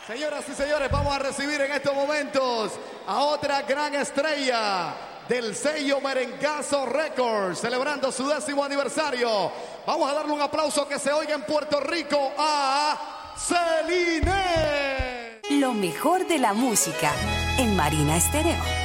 Señoras y señores, vamos a recibir en estos momentos a otra gran estrella del sello Merengazo Records, celebrando su 10º aniversario. Vamos a darle un aplauso que se oiga en Puerto Rico a Celine. Lo mejor de la música en Marina Estéreo.